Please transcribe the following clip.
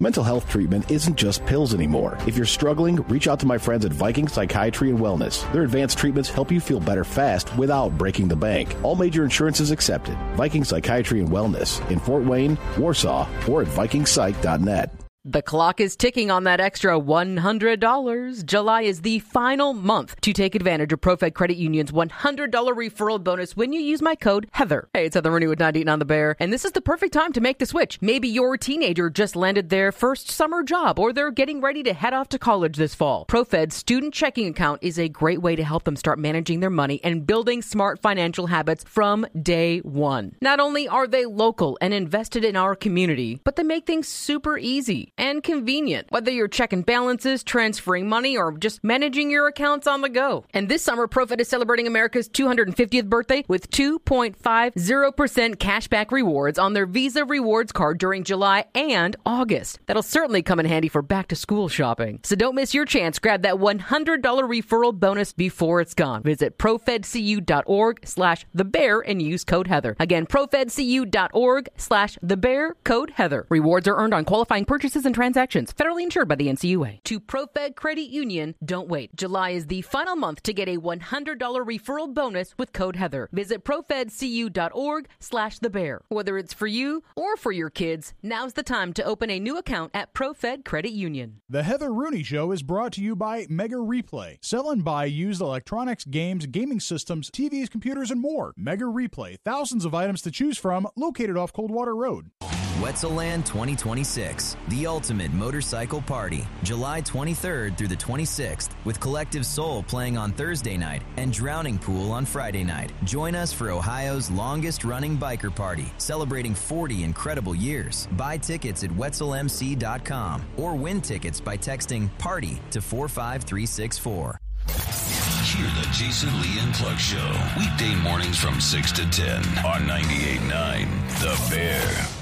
Mental health treatment isn't just pills anymore. If you're struggling, reach out to my friends at Viking Psychiatry and Wellness. Their advanced treatments help you feel better fast without breaking the bank. All major insurances accepted. Viking Psychiatry and Wellness in Fort Wayne, Warsaw, or at vikingpsych.net. The clock is ticking on that extra $100. July is the final month to take advantage of ProFed Credit Union's $100 referral bonus when you use my code Heather. Hey, it's Heather Rooney with 98 on the Bear, and this is the perfect time to make the switch. Maybe your teenager just landed their first summer job, or they're getting ready to head off to college this fall. ProFed's student checking account is a great way to help them start managing their money and building smart financial habits from day one. Not only are they local and invested in our community, but they make things super easy and convenient, whether you're checking balances, transferring money, or just managing your accounts on the go. And this summer, ProFed is celebrating America's 250th birthday with 2.50% cashback rewards on their Visa Rewards card during July and August. That'll certainly come in handy for back-to-school shopping. So don't miss your chance. Grab that $100 referral bonus before it's gone. Visit profedcu.org/thebear and use code Heather. Again, profedcu.org/thebear, code Heather. Rewards are earned on qualifying purchases and transactions. Federally insured by the NCUA. To ProFed Credit Union, don't wait. July is the final month to get a $100 referral bonus with code Heather. Visit profedcu.org/thebear. Whether it's for you or for your kids, now's the time to open a new account at ProFed Credit Union. The Heather Rooney Show is brought to you by Mega Replay. Sell and buy used electronics, games, gaming systems, TVs, computers, and more. Mega Replay. Thousands of items to choose from, located off Coldwater Road. Wetzelland 2026, the ultimate motorcycle party, July 23rd through the 26th, with Collective Soul playing on Thursday night and Drowning Pool on Friday night. Join us for Ohio's longest-running biker party, celebrating 40 incredible years. Buy tickets at wetzelmc.com or win tickets by texting PARTY to 45364. Hear the Jason Lee and Clark Show, weekday mornings from 6 to 10 on 98.9 The Bear.